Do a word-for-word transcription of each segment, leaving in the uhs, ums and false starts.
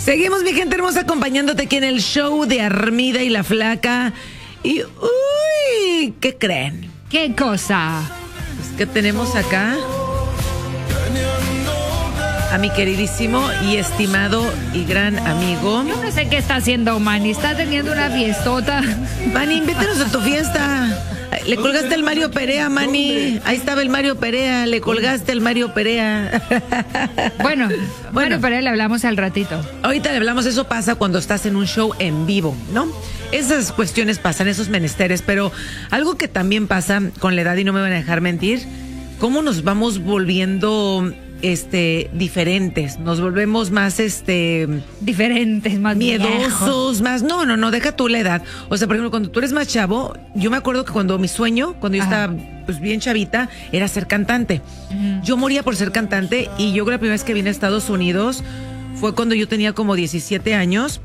Seguimos, mi gente hermosa, acompañándote aquí en el show de Armida y la Flaca. Y, uy, ¿qué creen? ¿Qué cosa? Pues que tenemos acá a mi queridísimo y estimado y gran amigo. Yo no sé qué está haciendo Manny, está teniendo una fiestota. Manny, invítanos a tu fiesta. Le colgaste el Mario Perea, Manny. Ahí estaba el Mario Perea, le colgaste el Mario Perea. Bueno, Bueno. Mario Perea le hablamos al ratito. Ahorita le hablamos, eso pasa cuando estás en un show en vivo, ¿no? Esas cuestiones pasan, esos menesteres, pero algo que también pasa con la edad, y no me van a dejar mentir, cómo nos vamos volviendo este diferentes, nos volvemos más este Diferentes, más miedosos, viejos. más, no, no, no, deja tú la edad. O sea, por ejemplo, cuando tú eres más chavo, yo me acuerdo que cuando mi sueño, cuando yo Ajá. estaba pues bien chavita, era ser cantante. Ujú. Yo moría por ser cantante y yo creo que la primera vez que vine a Estados Unidos fue cuando yo tenía como diecisiete años.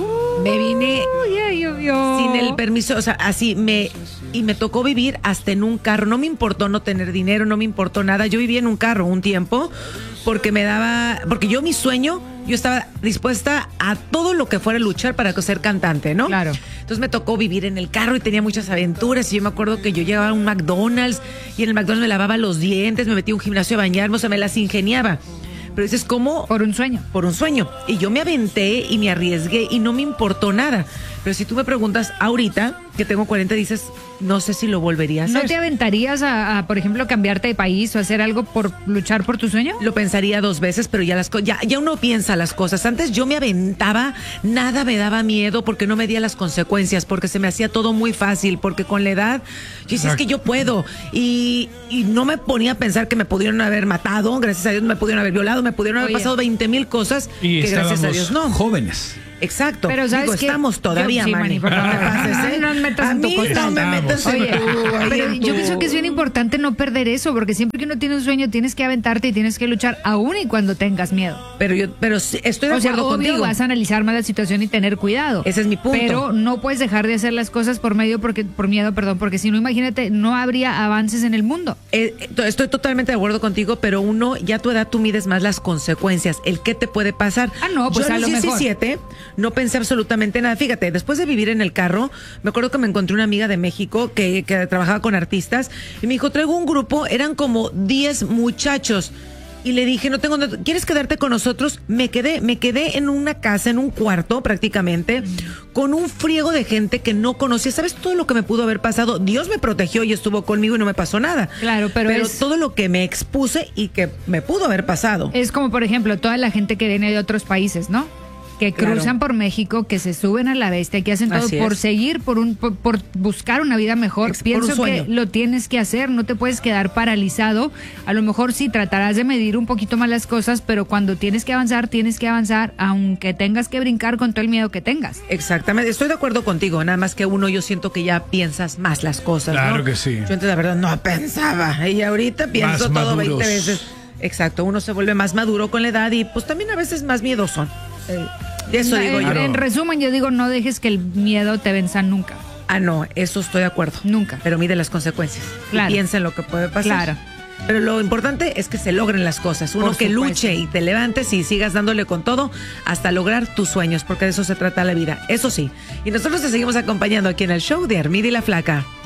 Me vine Uy, ya llovió. sin el permiso, o sea, así me y me tocó vivir hasta en un carro. No me importó no tener dinero, no me importó nada. Yo vivía en un carro un tiempo porque me daba, porque yo mi sueño, yo estaba dispuesta a todo lo que fuera luchar para ser cantante, ¿no? Claro. Entonces me tocó vivir en el carro y tenía muchas aventuras. Y yo me acuerdo que yo llegaba a un McDonald's y en el McDonald's me lavaba los dientes, me metía a un gimnasio a bañarme, o sea, me las ingeniaba. Pero dices, ¿cómo? Por un sueño. Por un sueño. Y yo me aventé y me arriesgué y no me importó nada. Pero si tú me preguntas ahorita, que tengo cuarenta, dices, no sé si lo volvería a hacer. ¿No te aventarías a, a, por ejemplo, cambiarte de país o hacer algo por luchar por tu sueño? Lo pensaría dos veces, pero ya las co- ya, ya uno piensa las cosas. Antes yo me aventaba, nada me daba miedo porque no medía las consecuencias, porque se me hacía todo muy fácil, porque con la edad yo decía, es que yo puedo. Y, y no me ponía a pensar que me pudieron haber matado, gracias a Dios me pudieron haber violado, me pudieron haber Oye. pasado veinte mil cosas Y que gracias a Dios no. jóvenes. Exacto. Pero ¿sabes Digo, qué? estamos todavía, Yo- sí, Manny. Manny, por favor. No te pases, ¿eh? No me metas A en tu mí costal. no me metas en Oye, tu- ahí pero en yo tu- pienso que es bien importante no perder eso, porque siempre que uno tiene un sueño tienes que aventarte y tienes que luchar aún y cuando tengas miedo. Pero yo, pero sí, estoy de O sea, acuerdo obvio contigo. vas a analizar más la situación y tener cuidado. Ese es mi punto. Pero no puedes dejar de hacer las cosas por medio porque por miedo, perdón, porque si no, imagínate, no habría avances en el mundo. Eh, eh, estoy totalmente de acuerdo contigo, pero uno, ya a tu edad tú mides más las consecuencias, el qué te puede pasar. Ah, no, pues Yo a a los lo mejor. diecisiete no pensé absolutamente nada. Fíjate, después de vivir en el carro, me acuerdo que me encontré una amiga de México que, que trabajaba con artistas y me dijo, traigo un grupo, eran como diez muchachos. Y le dije, no tengo, ¿quieres quedarte con nosotros? Me quedé, me quedé en una casa, en un cuarto prácticamente, con un friego de gente que no conocía. ¿Sabes todo lo que me pudo haber pasado? Dios me protegió y estuvo conmigo y no me pasó nada. Claro, pero es- todo lo que me expuse y que me pudo haber pasado. Es como, por ejemplo, toda la gente que viene de otros países, ¿no? Que Claro. cruzan por México, que se suben a la bestia, que hacen todo Así por es. seguir, por un por, por buscar una vida mejor. Ex- por Pienso un sueño. que lo tienes que hacer, no te puedes quedar paralizado. A lo mejor sí tratarás de medir un poquito más las cosas, pero cuando tienes que avanzar, tienes que avanzar, aunque tengas que brincar con todo el miedo que tengas. Exactamente, estoy de acuerdo contigo, nada más que uno yo siento que ya piensas más las cosas, Claro ¿no? que sí. Yo antes la verdad no pensaba y ahorita pienso Más todo maduros. veinte veces. Exacto, uno se vuelve más maduro con la edad y pues también a veces más miedoso. Eh, eso digo en, yo. en resumen, yo digo, no dejes que el miedo te venza nunca. Ah, no, eso estoy de acuerdo. Nunca. Pero mide las consecuencias. Claro. Y piensa en lo que puede pasar. Claro. Pero lo importante es que se logren las cosas. Uno Por que supuesto. luche y te levantes y sigas dándole con todo hasta lograr tus sueños, porque de eso se trata la vida. Eso sí. Y nosotros te seguimos acompañando aquí en el show de Armida y la Flaca.